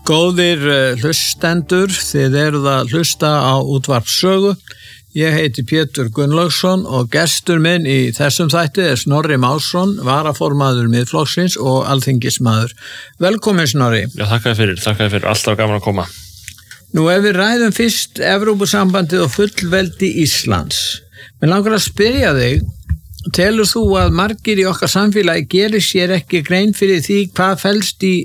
Góðir hlustendur, þið eruð að hlusta á útvarp Sögu. Ég heiti Pétur Gunnlaugsson og gestur minn í þessum þætti er Snorri Másson, varaformaður Miðflokksins og alþingismaður. Velkomin Snorri. Já, þakka þér fyrir, alltaf gaman að koma. Nú ef við ræðum fyrst Evrópusambandið og fullveldi Íslands. Mér langar að spyrja þig, telur þú að margir í okkar samfélagi gerir sér ekki grein fyrir því hvað felst í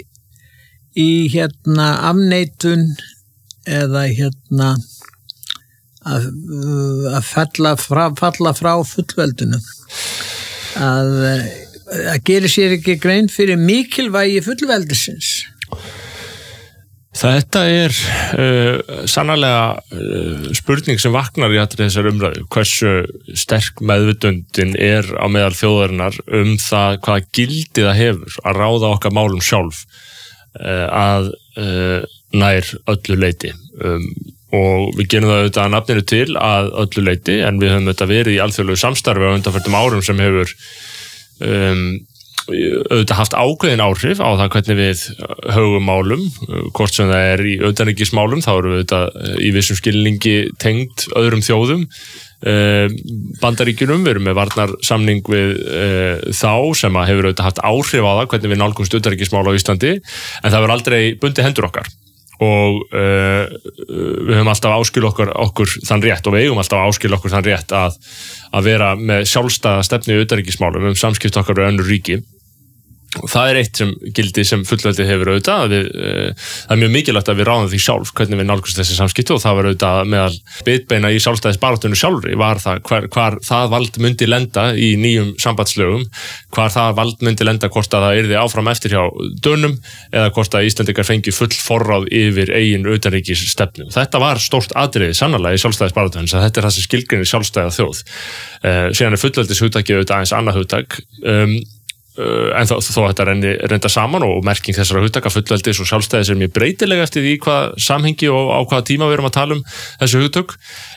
afneitun eða að falla frá fullveldinu, að gerir sér ekki grein fyrir mikilvægi fullveldisins? Þetta er sannarlega spurning sem vaknar í allri þessar umræðu, hversu sterk meðvitundin er á meðal þjóðarinnar það hvaða gildi það hefur að ráða okkar málum sjálf að nær öllu leyti, og við gerum það auðvitað að nafninu til að öllu leyti, en við höfum auðvitað verið í alþjóðlegu samstarfi á undanförnum árum sem hefur auðvitað haft ákveðin áhrif á það hvernig við högum málum, hvort sem það er í utanríkismálum, þá erum við auðvitað í vissum skilningi tengd öðrum þjóðum, Bandaríkjunum, við erum með varnarsamning við þá sem að hefur auðvitað haft áhrif á það hvernig við nálgumst utanríkismál á Íslandi, en það hefur aldrei bundið hendur okkar og við höfum alltaf áskil okkur þann rétt, og við eigum alltaf áskil okkur þann rétt að vera með sjálfstæða stefnu í utanríkismálum samskipt okkar við önnur ríki. Og það er eitt sem gildi sem fullveldið hefur auðvitað, það er mjög mikilvægt að við ráðum því sjálf hvernig við nálgumst þessi samskipti, og það var auðvitað meðal bitbeina í sjálfstæðisbaráttunni sjálfri var það hvar það vald myndi lenda í nýjum sambandslögum, hvar það vald myndi lenda, hvort að það yrði áfram eftir hjá Dönum eða hvort að Íslendingar fengi full forráð yfir eigin utanríkisstefnu. Þetta var stórt atriði sannarlega í sjálfstæðisbaráttunni, þetta er það sem skilgreinir sjálfstæða þjóð. Síðan er fullveldishugtakið auðvitað aðeins annað hugtak, en þó þetta reynda saman, og merking þessara hugtaka fullveldis og sjálfstæðis er mjög breytilega eftir því hvað samhengi og á hvaða tíma við erum að tala þessu hugtök.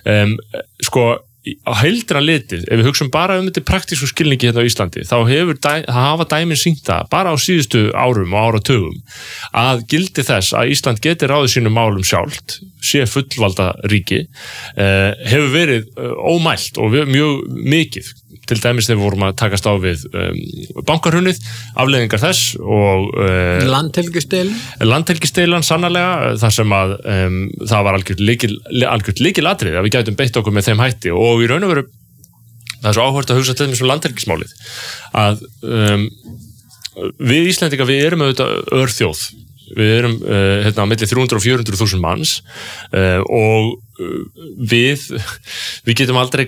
Á heildina litið, ef við hugsum bara þetta praktísku skilningi hérna á Íslandi, þá hafa dæmin sýnt það bara á síðustu árum og áratugum að gildi þess að Ísland geti ráðið sínum málum sjálft, sé fullvalda ríki, hefur verið ómælt og mjög mikið. Til dæmis þegar við vorum að takast á við bankahrunið, afleiðingar þess og landhelgisdeilan sannarlega, þar sem að það var algjört lykilatriði að við gætum beitt okkur með þeim hætti, og í raun og veru það er svo áhugavert að hugsa til þess landhelgismálið að við Íslendingar, við erum auðvitað örþjóð, við erum á milli 300 og 400.000 manns, og við getum aldrei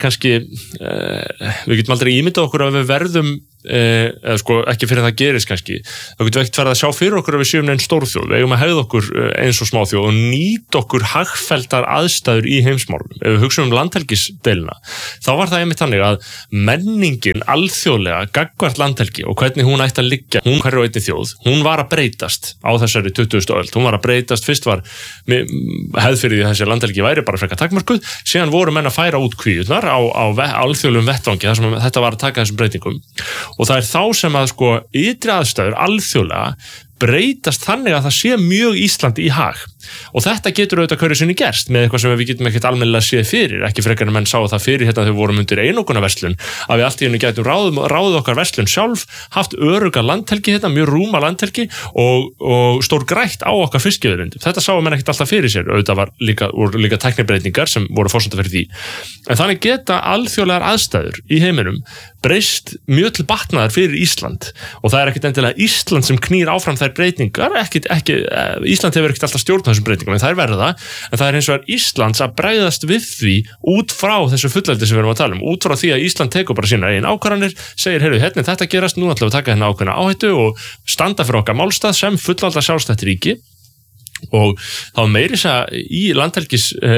ímyndað okkur að við verðum ekki fyrir það gerist kannski, þá getum við ekkert farið að sjá fyrir okkur að við séum neinn stórþjóð, við eigum að hegða okkur eins og smáþjóð og nýta okkur hagfelldar aðstæður í heimsmálum. Ef við hugsum landhelgisdeiluna, þá var það einmitt þannig að menningin alþjóðlega gagnvart landhelgi og hvernig hún ætti að liggja, hún hverju og einni þjóð, hún var að breytast á þessari 20. öld, hún var að breytast, fyrst var hefð fyrir því að þessi landhelgi væri bara frekar takmörkuð, síðan voru menn að færa út kvíurnar á alþjóðlegum vettvangi þar sem þetta var að taka þessum breytingum. Og það er þá sem að ytri aðstæður alþjóðlega breytast þannig að það sé mjög Íslandi í hag, og þetta getur auðvitað hverju sinni gerst með eitthvað sem við getum ekkert almennilega séð fyrir, ekki frekar en menn sáu það fyrir hérna þegar við vorum undir einokunarverslun, að við allt í einu gætum ráðið okkar verslun sjálf, haft örugga landhelgi hérna, mjög rúma landhelgi og stór grætt á okkar fiskveiðiauðlindum. Þetta sáu menn ekkert alltaf fyrir sér, auðvitað voru líka tæknibreytingar sem voru forsenda fyrir því. En þannig geta alþjóðlegar aðstæður í heiminum breyst mjög til batnaðar fyrir Ísland, og það er ekkert endilega Ísland sem knýr áfram þær breytingar, Ísland hefur ekkert alltaf stjórn þessum breytingum, en það er verða, en það er hins vegar Íslands að bregðast við því út frá þessu fullveldi sem við erum að tala út frá því að Ísland tekur bara sína eigin ákvarðanir, segir, heyrðu, hérna þetta gerast, nú ætlum við að taka hérna ákveðna áhættu og standa fyrir okkar málstað sem fullvalda sjálfstætt ríki. Og þá meiri þess að í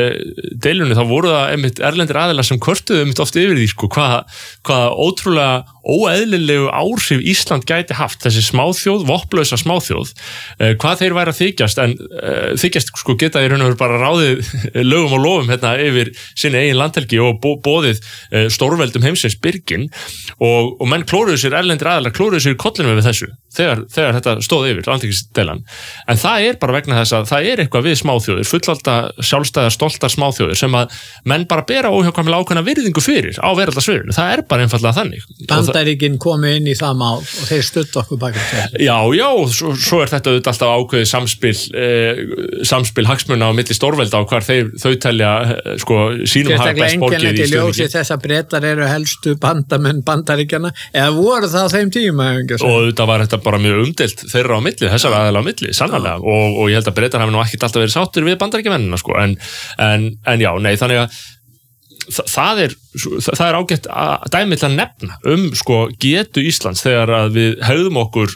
landhelgisdeilunni þá voru það einmitt erlendir aðilar sem kvörtuðu einmitt oft yfir því hvaða ótrúlega óeðlilegu áhrif Ísland gæti haft, þessi smáþjóð, vopnlausa smáþjóð, hvað þeir væri að þykjast, en þykjast sko geta í raun og veru bara ráðið lögum og lofum hérna yfir sinni eigin landhelgi og boðið stórveldum heimsins byrgin og menn klóruðu sér, erlendir aðilar klóruðu sér í kollinum við þessu þegar þetta stóð yfir, landhelgisdeilan. En það bara vegna þess að það eitthvað við smáþjóðir, fullvalda, sjálfstæðar, stoltar smáþjóðir sem að menn bara bera óhjákvæmilega ákveðna virðingu fyrir á veraldarsviðinu. Það bara einfaldlega þannig. Bandaríkin komu inn í það mál og þeir studdu okkur baka til. Já, svo þetta auðvitað alltaf ákveðið samspil hagsmuna á milli stórvelda og hvar þau telja sko sínum hafa best borgið í stuðningi. Þess að Bretar eru helstu bandamenn Bandaríkjanna, eða voru það á þeim tíma? Og auðvitað var þetta bara mjög umdeilt þeirra á milli, þessar aðeila á milli, sannarlega, og ég held að Bretar hafi nú ekkert alltaf verið sáttir við Bandaríkjamennina, sko, en já, nei, þannig að það ágætt dæmi til að nefna sko getu Íslands þegar að við hegðum okkur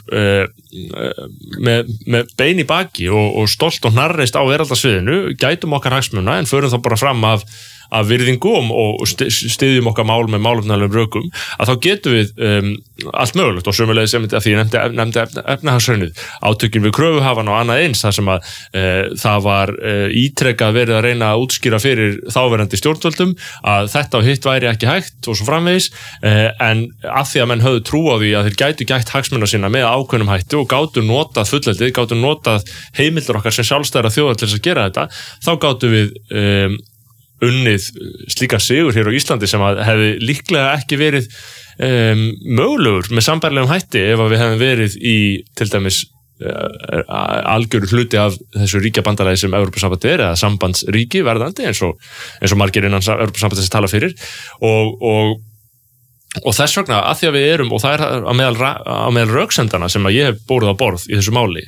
með bein í baki og stolt og hnarreist á veraldarsviðinu, gætum okkar hagsmuna en förum þá bara fram af virðingu og styðjum okkar mál með málefnalegum rökum, að þá getum við allt mögulegt og sömulegis að því ég nefndi efnahagshrunið, átökin við kröfuhafana og annað eins, þar sem að það var ítrekað verið að reyna að útskýra fyrir þáverandi stjórnvöldum að þetta og hitt væri ekki hægt og svo framvegis, en að því að menn höfðu trú á því að þeir gætu gætt hagsmuna sína með ákveðnum hætti og gátu notað fullveldið, gátu notað heimildir okkar sem sjálfstæðra þjóðar til þess að gera þetta, þá gátu við unnið slíkan sigur hér á Íslandi sem að hefði líklega ekki verið mögulegur með sambærilegum hætti ef að við hefum verið í til dæmis algjöru hluti af þessu ríkjabandalagi sem Evrópusambandið eða sambandsríki verðandi eins og margir innan Evrópusambandið sem tala fyrir og þess vegna að því að við erum, og það á meðal röksemdana sem að ég hef borið á borð í þessu máli,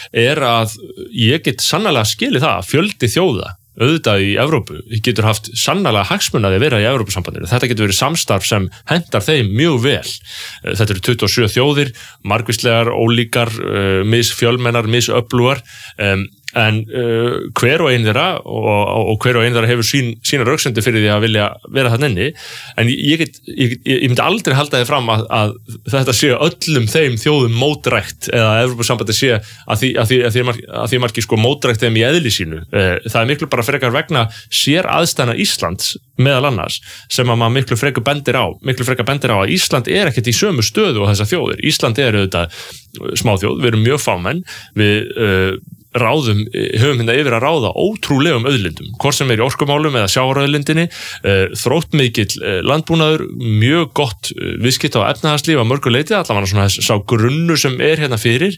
að ég get sannarlega skilið það að fjöldi þjóða auðvitað í Evrópu getur haft sannarlega hagsmunaði að vera í Evrópusambandinu. Þetta getur verið samstarf sem hendar þeim mjög vel. Þetta eru 27 þjóðir, margvíslegar, ólíkar, misfjölmennar, misöflugar, en hver og einn þeirra og hver og einn þeirra hefur sína röksemdir fyrir því að vilja vera þarna inni, en ég myndi aldrei halda þið fram að þetta sé öllum þeim þjóðum mótrækt eða að Evrópusambandið sé að því margir sko mótrækt þeim í eðli sínu. Það miklu bara frekar vegna sér aðstæðna Íslands meðal annars sem að maður miklu frekar bendir á að Ísland ekkert í sömu stöðu á þessar þjóðir. Ísland auðvitað smáþjóð, við erum mjög fámenn, við höfum hérna yfir að ráða ótrúlegum auðlindum, hvort sem í orkumálum eða sjávarauðlindinni, þróttmikill landbúnaður, mjög gott viðskipta á efnahagslíf að mörgu leyti, allavega svona sá grunnur sem hérna fyrir,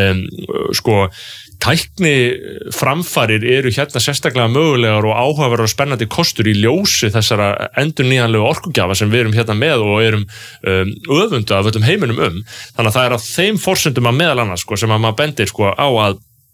sko tækni framfarir eru hérna sérstaklega mögulegar og áhugaverðar og spennandi kostur í ljósi þessara endurnýjanlegu orkugjafa sem við erum hérna með og erum öfundu af öllum heiminum þannig að það á þeim forsendum að meðal annars sko, sem að maður bendir sko, á að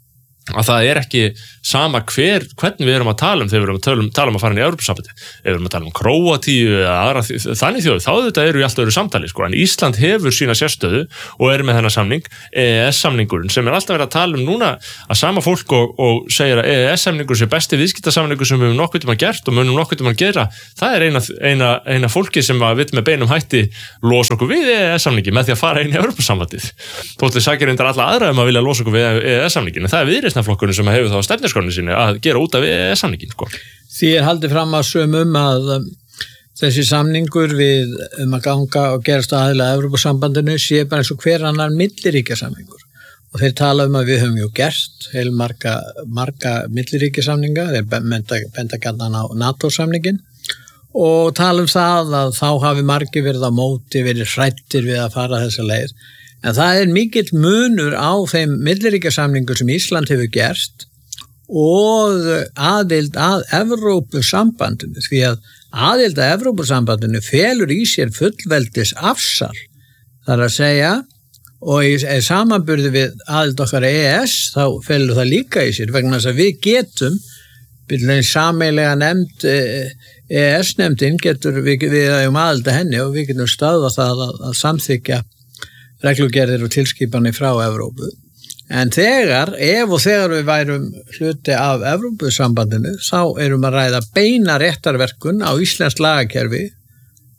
það ekki sama hvernig við erum að tala þegar við erum að tala að fara inn í Evrópusambandið. Ef við erum að tala Króatíu eða aðra þannig þjóð, þá þetta eru í allt öðru samtali sko. En Ísland hefur sína sérstöðu og með þennan samning, EES-samningurinn, sem alltaf verið að tala núna að sama fólk og segir að EES-samningur sé besti viðskiptasamningur sem við höfum nokkuð tíma gert og munum nokkuð tíma að gera. Það eina fólki sem að við með beinum hætti losa okkur við EES-samningi með því að fara inn í Evrópusambandið. Þótt við sækjum reyndar alla aðra að vilja losa okkur við EES-samningin. Það viðreisnarflokkurinn sem hefur þá stefnuskránni sinni að gera út af EES-samningin sko. Því haldið fram að sumum að þessi samningur við að ganga og gerast aðila að Evrópusambandinu sé bara eins og hver annar milliríkjasamningur og þeir tala að við höfum gert heil marga milliríkjasamninga, þeir benda gjarnan á NATO-samningin og tala það að þá hafi margir verið á móti, verið hræddir við að fara þessa leið. En það mikill munur á þeim milliríkjasamningur sem Ísland hefur gert og aðild að Evrópusambandinu, því að aðild að Evrópusambandinu felur í sér fullveldis afsal, þar að segja, og í samanburði við aðild okkar EES, þá felur það líka í sér, vegna þess að við getum, sameiginlega nefnd, EES-nefndin getur, við aðild að henni og við getum stöðvað það að samþykja reglugerðir og tilskipanir frá Evrópu. En þegar við værum hluti af Evrópusambandinu, þá erum að ræða beina réttarverkun á íslenskt lagakerfi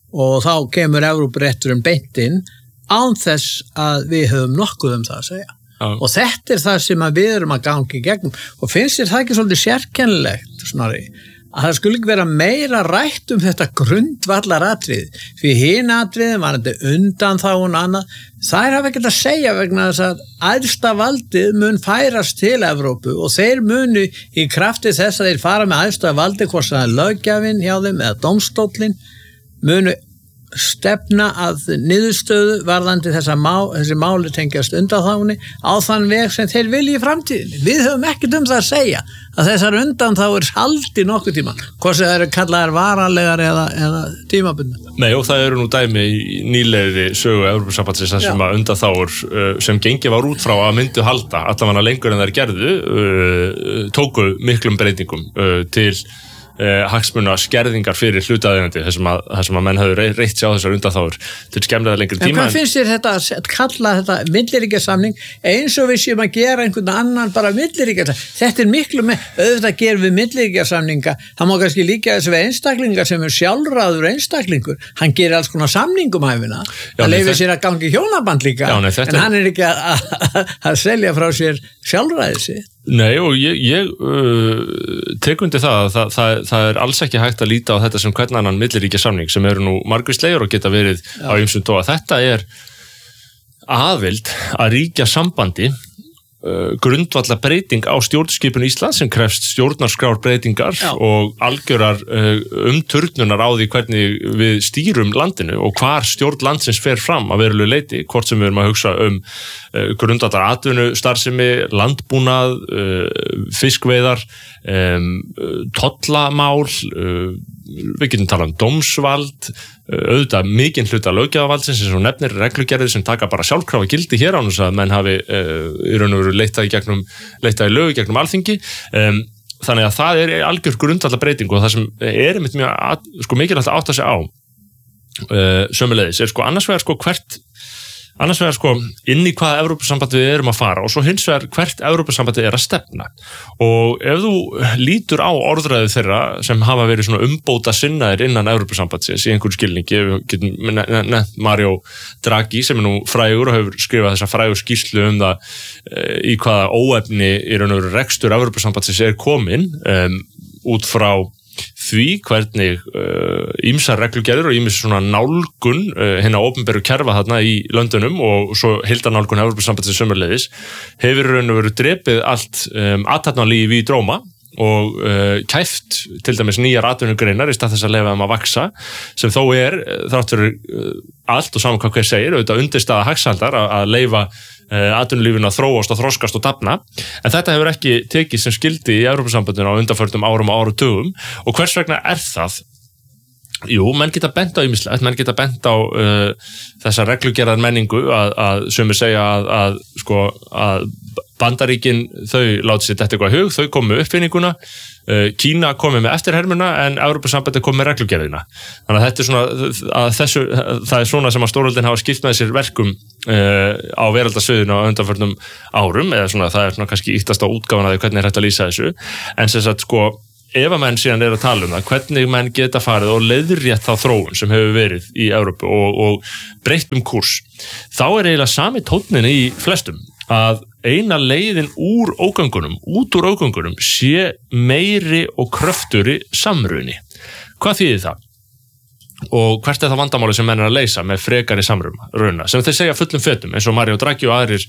og þá kemur Evrópurétturinn beint inn án þess að við höfum nokkuð það að segja. Og þetta það sem að við erum að ganga í gegnum og finnst þér það ekki svolítið sérkennilegt, Snorri, að það skulle ekki vera meira rætt þetta grundvallaratriði, því hin atriðin var þetta undanþágun annað, þær hafa ekkert að segja vegna þess að æðsta valdið mun færast til Evrópu og þeir munu í krafti þess að þeir fara með æðsta valdið, hvort það löggjafinn hjá þeim eða dómstóllinn, munu stefna að niðurstöðu varðandi þessi máli tengjast undanþágunni á þann veg sem þeir vilja í framtíðinni. Við höfum ekkert það að segja að þessar undanþágur haldi nokkuð tíma, hvort það eru kallaðar varanlegar eða tímabundnar. Nei, og það eru nú dæmi í nýlegri sögu Evrópusambandsins þar sem að undanþágur sem gengið var út frá að myndu halda, allavega lengur en þær gerðu, tóku miklum breytingum til hagsmuna skerðingar fyrir hlutaðeigandi þar sem að menn höfðu reitt sig á þessar undanþágur til skemmlega lengri tíma. En hvað finnst þér þetta að kalla þetta milliríkjasamning eins og við séum að gera einhvern annan bara milliríkjasamning? Þetta miklu með, auðvitað gerum við milliríkjasamninga, það má kannski líka þessu við einstaklingar sem sjálfráður einstaklingur, hann gerir alls konar samningum hæfina, hann leifir sér að gangi hjónaband líka, en hann ekki að selja frá sér sjálfræði sitt. Nei, og ég tek undir það er alls ekki hægt að líta á þetta sem hvern annan milliríkjasamning sem eru nú margvíslegir og geta verið á ýmsum toga. Þetta er aðild að ríkja sambandi, grundvalla breyting á stjórnskipun Íslands sem krefst stjórnarskrárbreytingar og algjörar umturnunar á því hvernig við stýrum landinu og hvar stjórn landsins fer fram að verulegu leyti, hvort sem við erum að hugsa grundvallar atvinnustarfsemi, landbúnað, fiskveiðar, tollamál, við getum talað dómsvald, auðvitað mikinn hluta löggjafarvaldsins eins og nefnir reglugerðir sem taka bara sjálfkrafa gildi hér án þess að menn hafi í raun og veru leitað í lög í gegnum Alþingi. Þannig að það er algjör grundvallar breyting og það sem er einmitt mjög mikilvægt að átta sig á sömuleiðis er annars vegar inn í hvaða Evrópusambandi við erum að fara og svo hins vegar hvert Evrópusambandi er að stefna. Og ef þú lítur á orðræðu þeirra sem hafa verið svona umbóta sinnaðir innan Evrópusambandsins í einhverju skilningi, við getum nefnt Mario Draghi sem er nú frægur og hefur skrifað þessa frægu skýrslu það í hvaða óefni í raun og veru rekstur Evrópusambandsins er komin út frá því hvernig ýmsar reglugerðir og ýmis svona nálgun hinna opinberu kerfa þarna í löndunum og svo heildarnálgun Evrópusambandsins sömuleiðis hefur raun og veru drepið allt athafnalíf í dróma og kæft til dæmis nýjar atvinnugreinar í stað þess að leyfa þeim að vaxa sem þó er þrátt fyrir allt og saman hvað hver segir auðvitað undirstaða hagsældar að leyfa atvinnulífinu að þróast og þroskast og dafna, en þetta hefur ekki tekið sem skildi í Evrópusambandinu á undanförnum árum og áratugum og hvers vegna er það? Jú, menn geta bent á ýmislegt, menn geta bent á þessa reglugerðar menningu að sumir segja að Bandaríkin þau láti sér þetta eitthvað hug, þau komu með uppfinninguna, Kína komið með eftirhermuna en Evrópusambandið komið með reglugerðina. Þannig að þetta er svona það er svona sem að stórveldin hafa skipt með sér verkum á veraldarsviðinu á undanförnum árum eða svona það er svona kannski ýktasta útgáfan af því hvernig er hægt að lýsa þessu en sem sagt ef að menn síðan er að tala það, hvernig menn geta farið og leiðrétt þá þróun sem hefur verið í Evrópu og breytt kúrs, þá er eiginlega sami tónnin í flestum að eina leiðin út úr ógöngunum sé meiri og kröfturi samruni. Hvað þýðir það? Og hvert er það vandamáli sem menn er að leysa með frekari samruna sem þeir segja fullum fetum eins og Mario Draghi og aðrir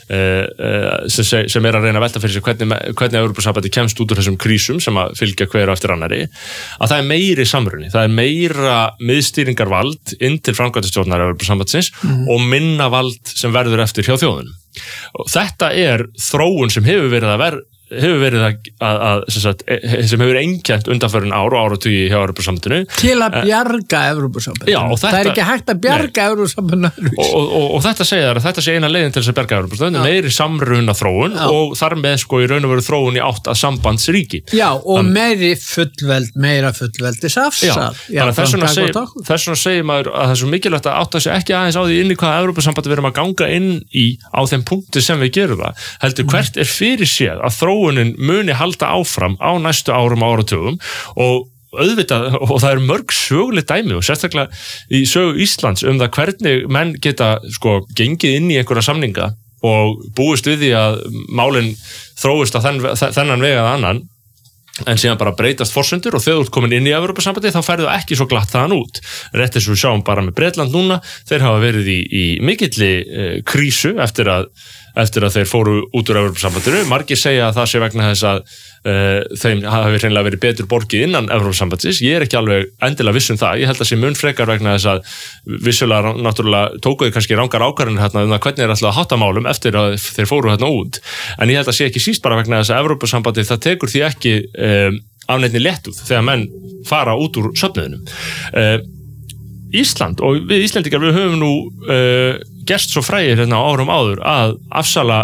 sem er að reyna að velta fyrir sig hvernig Evrópusambandið kemst út úr þessum krísum sem að fylgja hver eftir annari að það er meiri samruni, það er meira miðstýringarvald inn til framkvæmdastjórnar Evrópusambandsins og minna vald sem verður eftir hjá þjóðunum og þetta er þróun sem hefur verið sem hefur einkennt undanförin ár og áratugi hjá Evrópusambandinu til að bjarga Evrópusambandinu. Það er ekki hægt að bjarga Evrópusambandinu og þetta segir þetta sé eina leiðin til þess að bjarga Evrópusambandinu, meiri samruna þróun og þar með í raun og veru þróun í átt að sambandsríki. Já, og meira fullveldis afsal. Þess vegna segir maður að það er svo mikilvægt að átta sig ekki aðeins á því inn í hvað Evrópusambandið við erum að ganga inn í á þeim punkti sem við gerum það. Heldur hvert er fyrir séð að þróunin muni halda áfram á næstu árum og áratugum og auðvitað, og það eru mörg söguleg dæmi og sérstaklega í sögu Íslands það hvernig menn geta gengið inn í einhverja samninga og búist við því að málin þróist á þennan veg að annan en síðan bara breytast forsendur og þegar þú ert komin inn í Evrópusambandið þá færðu ekki svo glatt þaðan út. Rétt eins og við sjáum bara með Bretland núna, þeir hafa verið í mikilli krísu eftir að þeir fóru út úr Evrópusambandinu. Margir segja að það sé vegna þess að þeim hafi hreinlega verið betur borgið innan Evrópusambandsins. Ég er ekki alveg endilega viss það. Ég held að sé mun frekar vegna þess að vissulega náttúrulega tókuðu kannski rangar ákvarðanir hérna hvernig alltaf að hátta málum eftir að þeir fóru hérna út. En ég held að sé ekki síst bara vegna þess að Evrópusambandið það tekur því ekki af neinni léttúð þegar menn fara út úr söfnuðinum. Ísland og við Íslendingar við höfum nú gerst svo frægir hérna á árum áður að afsala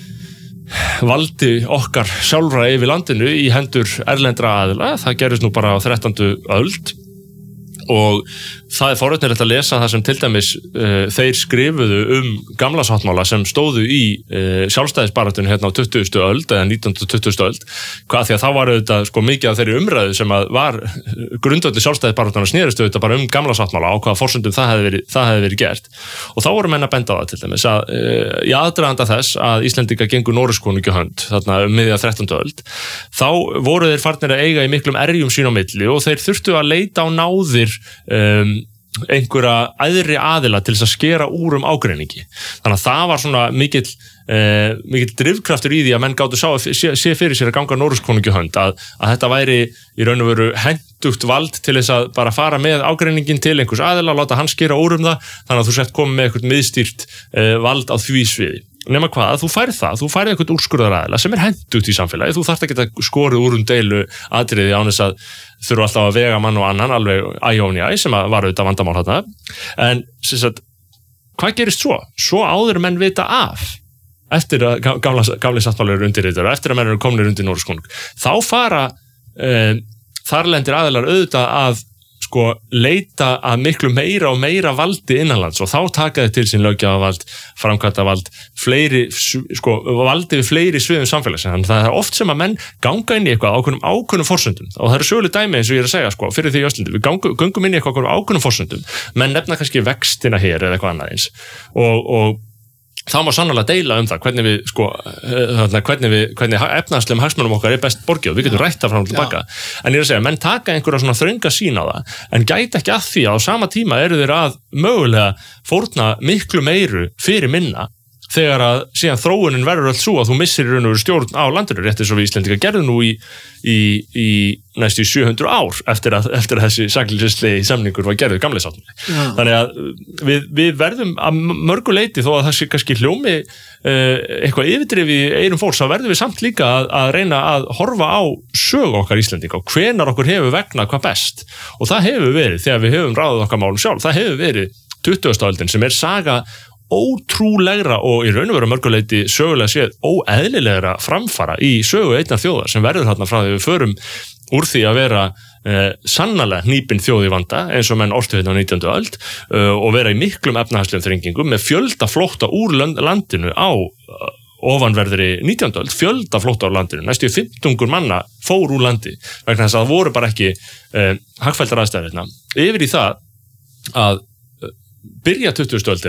valdi okkar sjálfra yfir landinu í hendur erlendra aðila. Það gerist nú bara á 13. öld og það er forvitnilegt að lesa það sem til dæmis þeir skrifuðu gamla sáttmála sem stóðu í sjálfstæðisbaráttunni hérna á 20. öld eða 19. og 20. öld. Hvað því að það var auðvitað mikið af þeirri umræðu sem að var grundvöldi sjálfstæðisbaráttunnar snerist auðvitað bara gamla sáttmála á hvaða forsendum það hefði verið gert. Og þá voru menn að benda á það til dæmis að í aðdraganda þess að Íslendingar gengu Noregskonungi hönd þarna miðja 13. öld þá voru þeir farnir að eiga í miklum erjum sín á milli og þeir þurftu að leita á náðir einhverja æðri aðila til þess að skera úr ágreiningi. Þannig að það var svona mikill drifkraftur í því að menn gátu sé fyrir sér að ganga Noregskonungi hönd að þetta væri í raun og veru hentugt vald til þess að bara fara með ágreiningin til einhvers aðila og láta hann skera úr það þannig að þú sért komið með eitthvað miðstýrt vald á því sviði. Nema hvað, þú færð eitthvað úrskurðaraðila sem hentugt í samfélagi, þú þarft ekki að skorið úr deilu atriði án þess að þurfa alltaf að vega mann og annan alveg æjóni sem var auðvitað vandamál þarna. En hvað gerist svo? Svo áður menn vita af eftir að gamli sáttmáli eru undirritaðir og eftir að menn eru komnir undir Noregskonung. Þá fara þarlendir aðilar auðvitað að leita að miklu meira og meira valdi innanlands og þá taka þið til sín löggjafavald, framkvæmdavald, valdi við fleiri sviðum samfélagsins. Þannig að það er oft sem að menn ganga inn í eitthvað ákveðnum forsendum og það eru söguleg dæmi eins og ég er að segja fyrir því í Íslandi. Við göngum inn í eitthvað ákveðnum forsendum, menn nefna kannski vextina hér eða eitthvað annað eins og þá má sannarlega deila það hvernig efnahagslegum hagsmunum okkar er best borgið og við getum rætt það fram og tilbaka. En ég er að segja, menn taka einhverja svona þrönga sýn á það en gæta ekki að því að á sama tíma eru þeir að mögulega fórna miklu meiru fyrir minna þegar að síðan þróunin verður allt svo að þú missir í raun og veru stjórn á landinu rétt eins og við Íslendingar gerðum nú í næstu 700 ár eftir að þessi sakleysislegi samningur var gerður gamli sáttmáli. Þannig að við verðum að mörgu leyti þó að það sé kannski hljómi eitthvað yfirdrifi í eyrum fólks, þá verðum við samt líka að reyna að horfa á sögu okkar Íslendinga og hvenar okkur hefur vegnað hvað best. Og það hefur verið þegar við höfum ráðið okkar málum sjálf, það hefur verið 20. öldin sem er saga ótrúlegra og í raun og veru mörguleiti sögulega séð óeðlilegra framfara í sögu einnar þjóðar sem verður þarna frá því við förum úr því að vera sannarlega hnípin þjóð í vanda eins og menn ortu hérna á 19. öld og vera í miklum efnahagslegum þrengingum með fjölda flótta úr landinu á ofanverðri 19. öld, fjölda flótta á landinu, næstu 15 manna fór úr landi vegna þess að það voru bara ekki hagfelldar aðstæður. Yfir í það að byrja 20. öldina